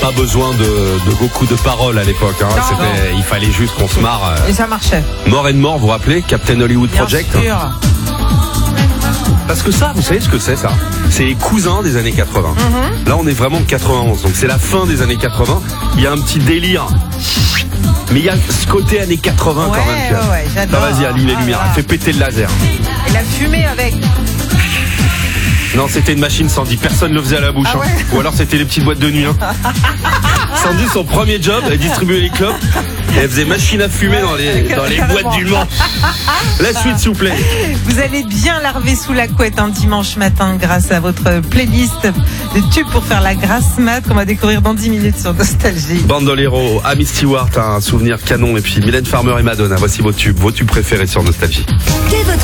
pas besoin de beaucoup de paroles à l'époque. Hein. Il fallait juste qu'on se marre. Et ça marchait. More and More, vous vous rappelez Captain Hollywood Bien Project. sûr. Parce que ça, vous savez ce que c'est ça? C'est les cousins des années 80. Là, on est vraiment en 91, donc c'est la fin des années 80. Il y a un petit délire. Mais il y a ce côté années 80 quand même. Ouais, j'adore. Ça, vas-y, allume les lumières, elle fait péter le laser. Et la fumée avec. Non, c'était une machine Sandy, personne ne le faisait à la bouche. Ah ouais. Ou alors c'était les petites boîtes de nuit. Sandy, son premier job, elle distribuait les clopes et elle faisait machine à fumer dans les boîtes du Mans. La suite, s'il vous plaît. Vous allez bien larver sous la couette un dimanche matin grâce à votre playlist de tubes pour faire la grasse mat qu'on va découvrir dans 10 minutes sur Nostalgie. Bandolero, Amy Stewart, un souvenir canon, et puis Mylène Farmer et Madonna. Voici vos tubes préférés sur Nostalgie. Quel est votre